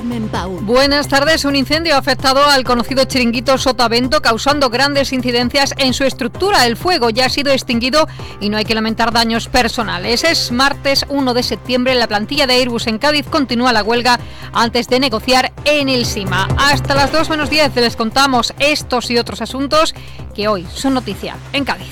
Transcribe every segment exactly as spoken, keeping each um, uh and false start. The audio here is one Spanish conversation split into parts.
Carmen Pau. Buenas tardes. Un incendio ha afectado al conocido chiringuito Sotavento, causando grandes incidencias en su estructura. El fuego ya ha sido extinguido y no hay que lamentar daños personales. Es martes uno de septiembre. La plantilla de Airbus en Cádiz continúa la huelga antes de negociar en el SIMA. Hasta las dos menos diez les contamos estos y otros asuntos que hoy son noticia en Cádiz.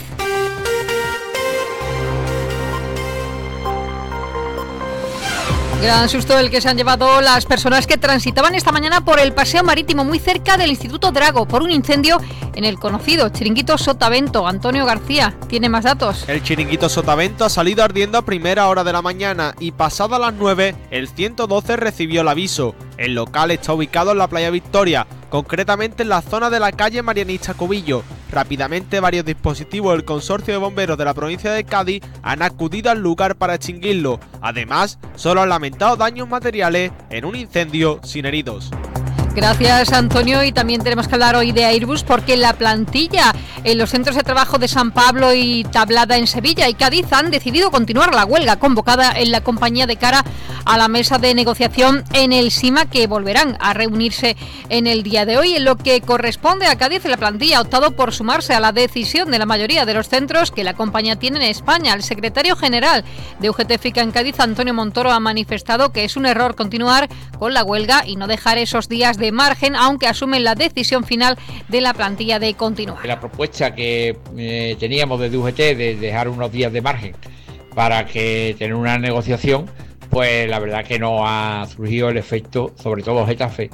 Gran susto el que se han llevado las personas que transitaban esta mañana por el paseo marítimo muy cerca del Instituto Drago por un incendio en el conocido chiringuito Sotavento. Antonio García tiene más datos. El chiringuito Sotavento ha salido ardiendo a primera hora de la mañana y pasada las nueve el ciento doce recibió el aviso. El local está ubicado en la playa Victoria, concretamente en la zona de la calle Marianista Cubillo. Rápidamente varios dispositivos del Consorcio de Bomberos de la provincia de Cádiz han acudido al lugar para extinguirlo. Además, solo han lamentado daños materiales en un incendio sin heridos. Gracias, Antonio. Y también tenemos que hablar hoy de Airbus porque la plantilla en los centros de trabajo de San Pablo y Tablada en Sevilla y Cádiz han decidido continuar la huelga convocada en la compañía de cara a la mesa de negociación en el SIMA, que volverán a reunirse en el día de hoy. En lo que corresponde a Cádiz, la plantilla ha optado por sumarse a la decisión de la mayoría de los centros que la compañía tiene en España. El secretario general de U G T FICA en Cádiz, Antonio Montoro, ha manifestado que es un error continuar con la huelga y no dejar esos días de de margen, aunque asumen la decisión final de la plantilla de continuar. La propuesta que eh, teníamos desde U G T de dejar unos días de margen para que tener una negociación, pues la verdad que no ha surgido el efecto, sobre todo Getafe,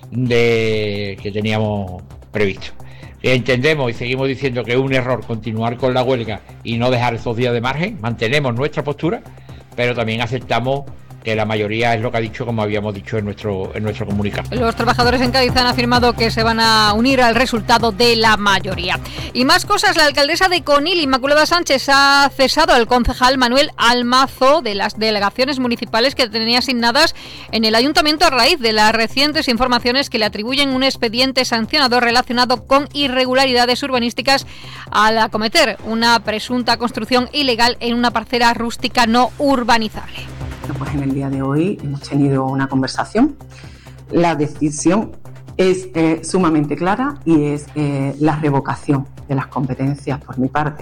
de que teníamos previsto. Entendemos y seguimos diciendo que es un error continuar con la huelga y no dejar esos días de margen. Mantenemos nuestra postura, pero también aceptamos que la mayoría es lo que ha dicho, como habíamos dicho en nuestro en nuestro comunicado. Los trabajadores en Cádiz han afirmado que se van a unir al resultado de la mayoría. Y más cosas. La alcaldesa de Conil, Inmaculada Sánchez, ha cesado al concejal Manuel Almazo de las delegaciones municipales que tenía asignadas en el ayuntamiento a raíz de las recientes informaciones que le atribuyen un expediente sancionador relacionado con irregularidades urbanísticas al acometer una presunta construcción ilegal en una parcela rústica no urbanizable. Pues en el día de hoy hemos tenido una conversación. La decisión es eh, sumamente clara y es eh, la revocación de las competencias por mi parte.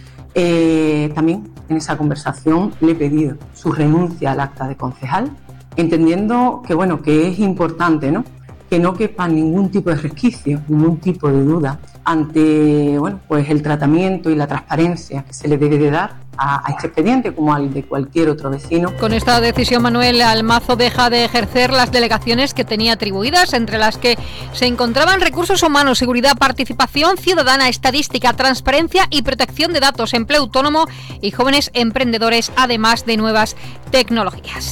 Eh, también en esa conversación le he pedido su renuncia al acta de concejal, entendiendo que, bueno, que es importante, ¿no?, que no quepa ningún tipo de resquicio, ningún tipo de duda ante, bueno, pues el tratamiento y la transparencia que se le debe de dar a, a este expediente como al de cualquier otro vecino. Con esta decisión, Manuel Almazo deja de ejercer las delegaciones que tenía atribuidas, entre las que se encontraban recursos humanos, seguridad, participación ciudadana, estadística, transparencia y protección de datos, empleo autónomo y jóvenes emprendedores, además de nuevas tecnologías.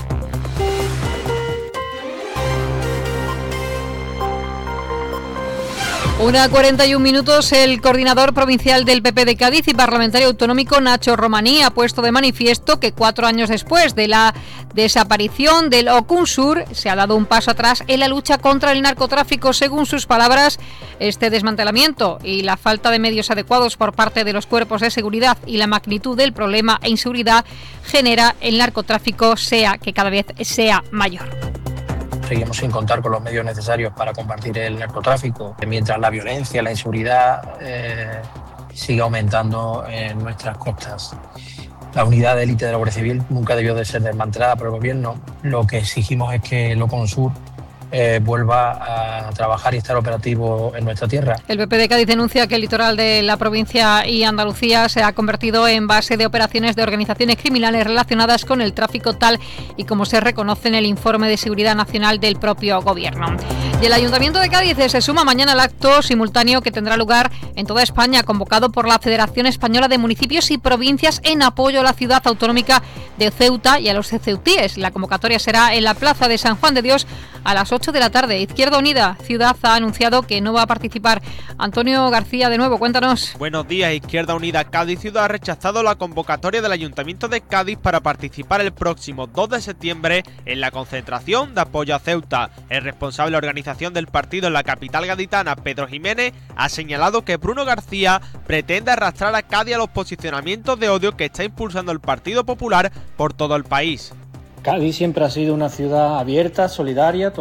Una cuarenta y un minutos. El coordinador provincial del P P de Cádiz y parlamentario autonómico Nacho Romaní ha puesto de manifiesto que cuatro años después de la desaparición del Ocunsur se ha dado un paso atrás en la lucha contra el narcotráfico. Según sus palabras, este desmantelamiento y la falta de medios adecuados por parte de los cuerpos de seguridad y la magnitud del problema e inseguridad genera el narcotráfico sea que cada vez sea mayor. Seguimos sin contar con los medios necesarios para combatir el narcotráfico, mientras la violencia, la inseguridad eh, sigue aumentando en nuestras costas. La unidad de élite de la Guardia Civil nunca debió de ser desmantelada por el gobierno. Lo que exigimos es que el Ocunsur eh, vuelva a trabajar y estar operativo en nuestra tierra. El P P de Cádiz denuncia que el litoral de la provincia y Andalucía se ha convertido en base de operaciones de organizaciones criminales relacionadas con el tráfico, tal y como se reconoce en el informe de seguridad nacional del propio gobierno. Y el Ayuntamiento de Cádiz se suma mañana al acto simultáneo que tendrá lugar en toda España, convocado por la Federación Española de Municipios y Provincias en apoyo a la ciudad autonómica de Ceuta y a los ceutíes. La convocatoria será en la Plaza de San Juan de Dios a las ocho de la tarde. Izquierda Unida Ciudad ha anunciado que no va a participar. Antonio García, de nuevo, cuéntanos. Buenos días. Izquierda Unida Cádiz Ciudad ha rechazado la convocatoria del Ayuntamiento de Cádiz para participar el próximo dos de septiembre en la concentración de apoyo a Ceuta. El responsable de organización del partido en la capital gaditana, Pedro Jiménez, ha señalado que Bruno García pretende arrastrar a Cádiz a los posicionamientos de odio que está impulsando el Partido Popular por todo el país. Cádiz siempre ha sido una ciudad abierta, solidaria,